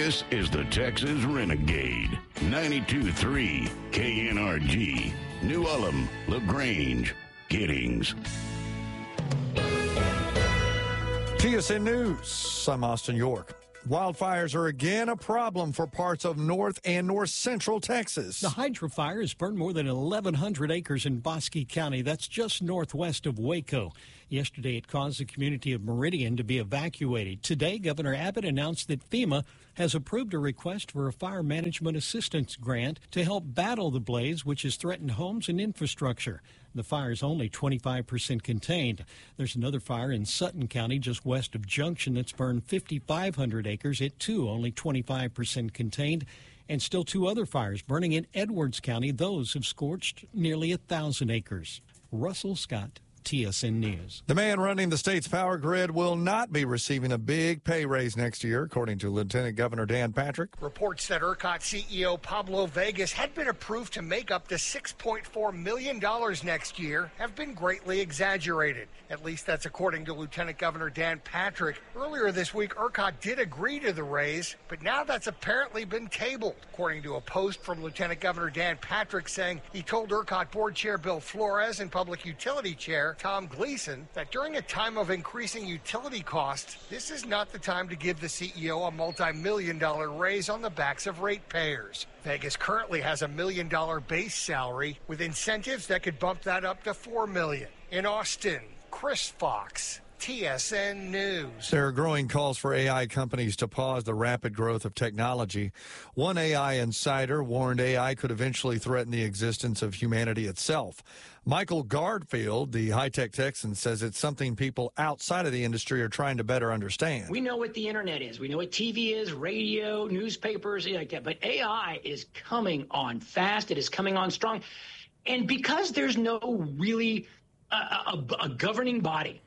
This is the Texas Renegade. 92.3 KNRG. New Ulm, LaGrange, Giddings. TSN News. I'm Austin York. Wildfires are again a problem for parts of North and North Central Texas. The Hydra Fire has burned more than 1,100 acres in Bosque County. That's just northwest of Waco. Yesterday, it caused the community of Meridian to be evacuated. Today, Governor Abbott announced that FEMA has approved a request for a fire management assistance grant to help battle the blaze, which has threatened homes and infrastructure. The fire is only 25% contained. There's another fire in Sutton County, just west of Junction, that's burned 5,500 acres. It, too, only 25% contained. And still two other fires burning in Edwards County. Those have scorched nearly 1,000 acres. Russell Scott, TSN News. The man running the state's power grid will not be receiving a big pay raise next year, according to Lieutenant Governor Dan Patrick. Reports that ERCOT CEO Pablo Vegas had been approved to make up to $6.4 million next year have been greatly exaggerated. At least that's according to Lieutenant Governor Dan Patrick. Earlier this week, ERCOT did agree to the raise, but now that's apparently been tabled, according to a post from Lieutenant Governor Dan Patrick saying he told ERCOT Board Chair Bill Flores and Public Utility Chair Tom Gleason that during a time of increasing utility costs, this is not the time to give the CEO a multi-million-dollar raise on the backs of ratepayers. Vegas currently has $1 million base salary with incentives that could bump that up to $4 million. In Austin, Chris Fox, TSN News. There are growing calls for AI companies to pause the rapid growth of technology. One AI insider warned AI could eventually threaten the existence of humanity itself. Michael Garfield, the high-tech Texan, says it's something people outside of the industry are trying to better understand. We know what the internet is. We know what TV is, radio, newspapers, like that. But AI is coming on fast. It is coming on strong. And because there's no really a governing body,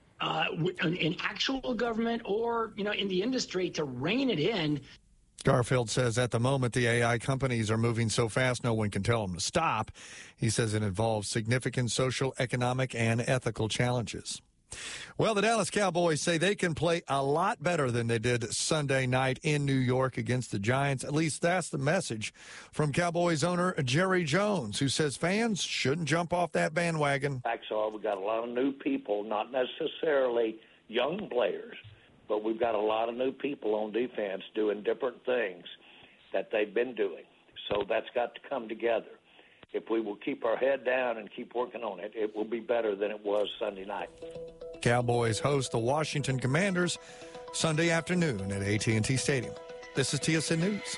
in actual government or, in the industry to rein it in. Garfield says at the moment the AI companies are moving so fast no one can tell them to stop. He says it involves significant social, economic, and ethical challenges. Well, the Dallas Cowboys say they can play a lot better than they did Sunday night in New York against the Giants. At least that's the message from Cowboys owner Jerry Jones, who says fans shouldn't jump off that bandwagon. Facts are we got a lot of new people, not necessarily young players, but we've got a lot of new people on defense doing different things that they've been doing. So that's got to come together. If we will keep our head down and keep working on it, it will be better than it was Sunday night. Cowboys host the Washington Commanders Sunday afternoon at AT&T Stadium. This is TSN News.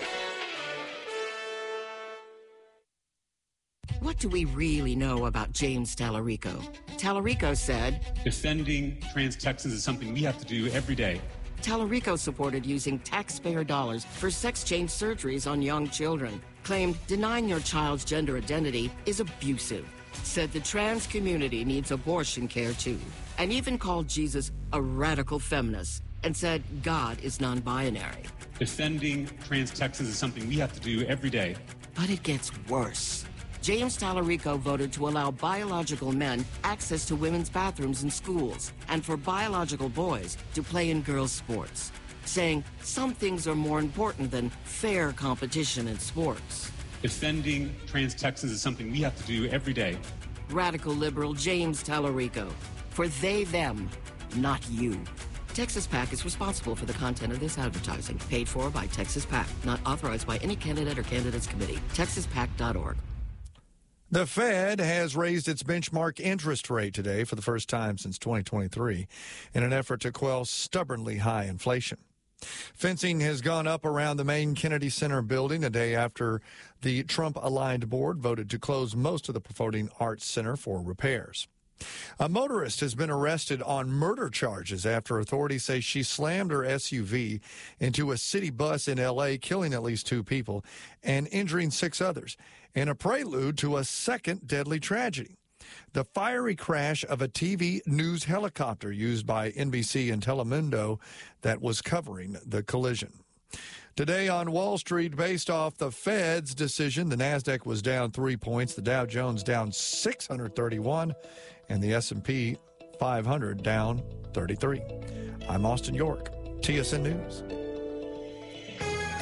What do we really know about James Tallarico? Tallarico said, defending trans Texans is something we have to do every day. Tallarico supported using taxpayer dollars for sex change surgeries on young children, claimed denying your child's gender identity is abusive, said the trans community needs abortion care too, and even called Jesus a radical feminist and said God is non-binary. Defending trans Texans is something we have to do every day. But it gets worse. James Tallarico voted to allow biological men access to women's bathrooms in schools and for biological boys to play in girls' sports, saying some things are more important than fair competition in sports. Defending trans Texans is something we have to do every day. Radical liberal James Tallarico. For they, them, not you. Texas PAC is responsible for the content of this advertising, paid for by Texas PAC, not authorized by any candidate or candidates committee. TexasPAC.org. The Fed has raised its benchmark interest rate today for the first time since 2023 in an effort to quell stubbornly high inflation. Fencing has gone up around the main Kennedy Center building a day after the Trump-aligned board voted to close most of the Performing Arts Center for repairs. A motorist has been arrested on murder charges after authorities say she slammed her SUV into a city bus in L.A., killing at least 2 people and injuring 6 others, in a prelude to a second deadly tragedy. The fiery crash of a TV news helicopter used by NBC and Telemundo that was covering the collision. Today on Wall Street, based off the Fed's decision, the Nasdaq was down 3 points, the Dow Jones down 631, and the S&P 500 down 33. I'm Austin York, TSN News.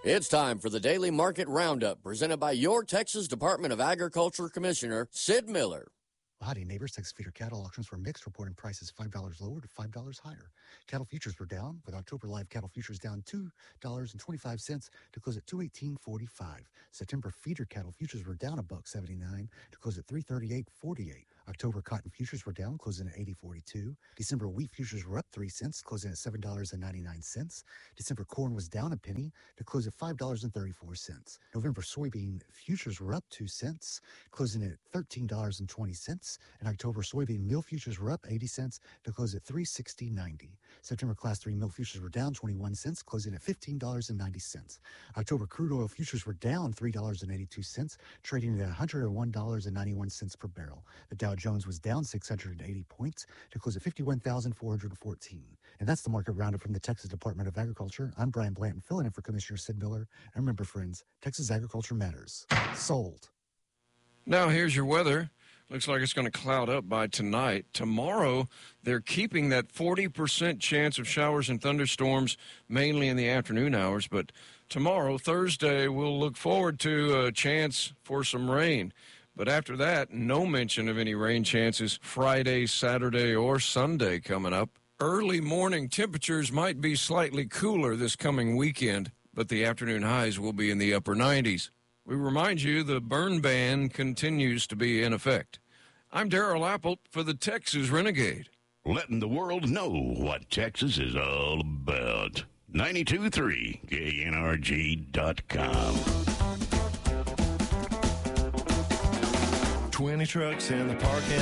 It's time for the Daily Market Roundup, presented by your Texas Department of Agriculture Commissioner, Sid Miller. Howdy, neighbors. Texas feeder cattle auctions were mixed, reporting prices $5 lower to $5 higher. Cattle futures were down, with October live cattle futures down $2.25 to close at $218.45. September feeder cattle futures were down $1.79 to close at $338.48. October cotton futures were down, closing at $80.42. December wheat futures were up 3 cents, closing at $7.99. December corn was down a penny to close at $5.34. November soybean futures were up 2 cents, closing at $13.20. And October soybean meal futures were up 80 cents to close at $3.60.90. September class 3 milk futures were down 21 cents, closing at $15.90. October crude oil futures were down $3.82, trading at $101.91 per barrel. The Dow Jones was down 680 points to close at 51,414. And that's the market roundup from the Texas Department of Agriculture. I'm Brian Blanton, filling in for Commissioner Sid Miller. And remember, friends, Texas agriculture matters. Sold. Now here's your weather. Looks like it's going to cloud up by tonight. Tomorrow, they're keeping that 40% chance of showers and thunderstorms, mainly in the afternoon hours. But tomorrow, Thursday, we'll look forward to a chance for some rain. But after that, no mention of any rain chances Friday, Saturday, or Sunday coming up. Early morning temperatures might be slightly cooler this coming weekend, but the afternoon highs will be in the upper 90s. We remind you the burn ban continues to be in effect. I'm Darrell Apple for the Texas Renegade. Letting the world know what Texas is all about. 92.3 KNRG.com. 20 trucks in the parking